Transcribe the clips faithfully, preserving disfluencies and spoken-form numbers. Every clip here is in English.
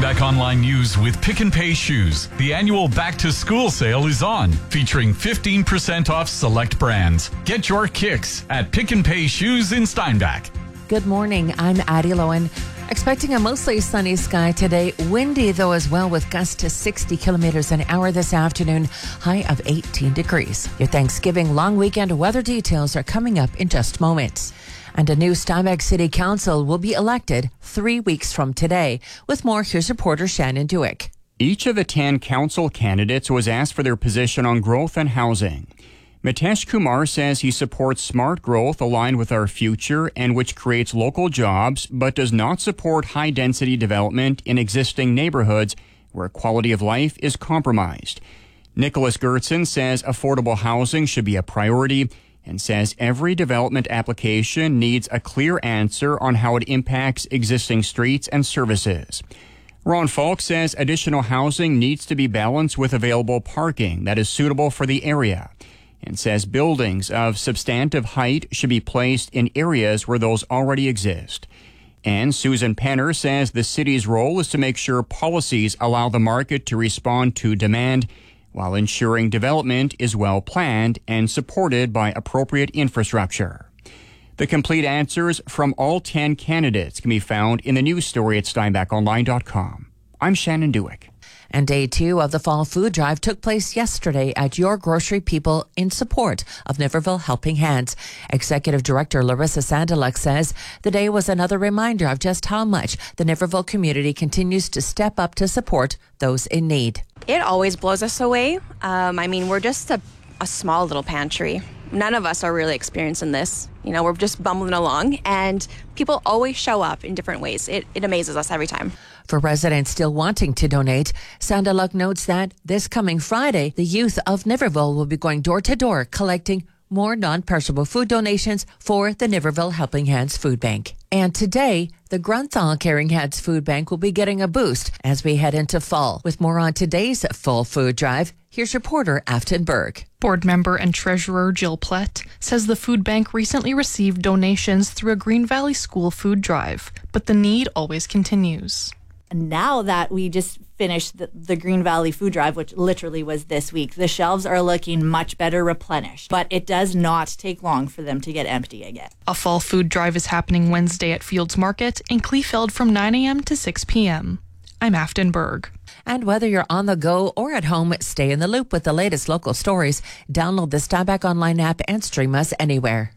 Steinbach Online News with Pick and Pay Shoes. The annual back-to-school sale is on, featuring fifteen percent off select brands. Get your kicks at Pick and Pay Shoes in Steinbach. Good morning. I'm Addie Lowen. Expecting a mostly sunny sky today. Windy, though, as well, with gusts to sixty kilometers an hour this afternoon. High of eighteen degrees. Your Thanksgiving long weekend weather details are coming up in just moments. And a new Steinbach City Council will be elected three weeks from today. With more, here's reporter Shannon Dewick. Each of the ten council candidates was asked for their position on growth and housing. Mitesh Kumar says he supports smart growth aligned with our future and which creates local jobs, but does not support high-density development in existing neighborhoods where quality of life is compromised. Nicholas Gertson says affordable housing should be a priority and says every development application needs a clear answer on how it impacts existing streets and services. Ron Falk says additional housing needs to be balanced with available parking that is suitable for the area, and says buildings of substantive height should be placed in areas where those already exist. And Susan Penner says the city's role is to make sure policies allow the market to respond to demand while ensuring development is well planned and supported by appropriate infrastructure. The complete answers from all ten candidates can be found in the news story at steinbach online dot com. I'm Shannon Dewick. And day two of the Fall Food Drive took place yesterday at Your Grocery People in support of Niverville Helping Hands. Executive Director Larissa Sandaluk says the day was another reminder of just how much the Niverville community continues to step up to support those in need. It always blows us away. Um, I mean, we're just a, a small little pantry. None of us are really experiencing this. You know, we're just bumbling along, and people always show up in different ways. It, it amazes us every time. For residents still wanting to donate, Sandaluk notes that this coming Friday, the youth of Niverville will be going door to door collecting more non-perishable food donations for the Niverville Helping Hands Food Bank. And today, the Grunthal Caring Hands Food Bank will be getting a boost as we head into fall. With more on today's Fall Food Drive, here's reporter Afton Berg. Board member and treasurer Jill Plett says the food bank recently received donations through a Green Valley School food drive, but the need always continues. Now that we just finished the, the Green Valley Food Drive, which literally was this week, the shelves are looking much better replenished, but it does not take long for them to get empty again. A fall food drive is happening Wednesday at Fields Market in Kleefeld from nine a.m. to six p.m. I'm Afton Berg. And whether you're on the go or at home, stay in the loop with the latest local stories. Download the Steinbach Online app and stream us anywhere.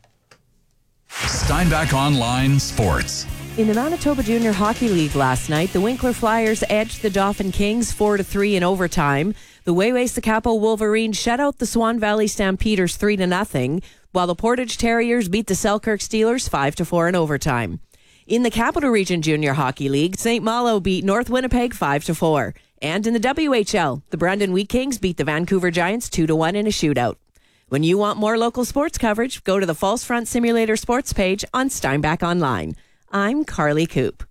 Steinbach Online Sports. In the Manitoba Junior Hockey League last night, the Winkler Flyers edged the Dauphin Kings four to three in overtime. The Wayway-Sakapo Wolverines shut out the Swan Valley Stampeders three to nothing, while the Portage Terriers beat the Selkirk Steelers five to four in overtime. In the Capital Region Junior Hockey League, Saint Malo beat North Winnipeg five to four. And in the W H L, the Brandon Wheat Kings beat the Vancouver Giants two to one in a shootout. When you want more local sports coverage, go to the False Front Simulator Sports page on Steinbach Online. I'm Carly Coop.